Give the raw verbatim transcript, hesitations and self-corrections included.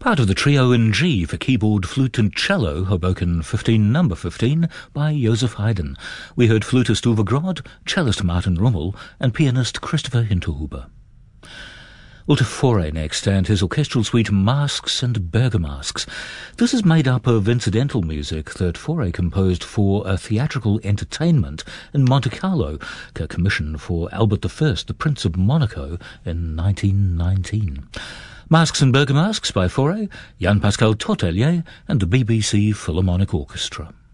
Part of the trio in G for keyboard, flute and cello, Hoboken fifteen, number fifteen, by Joseph Haydn. We heard flutist Uwe Grod, cellist Martin Rummel, and pianist Christopher Hinterhuber. Walter Faure next, and his orchestral suite Masks and Bergamasks. This is made up of incidental music that Faure composed for a theatrical entertainment in Monte Carlo, commissioned for Albert the First, the Prince of Monaco, in nineteen nineteen. Masks and Bergamasks by Faure, Jan-Pascal Tortelier and the B B C Philharmonic Orchestra.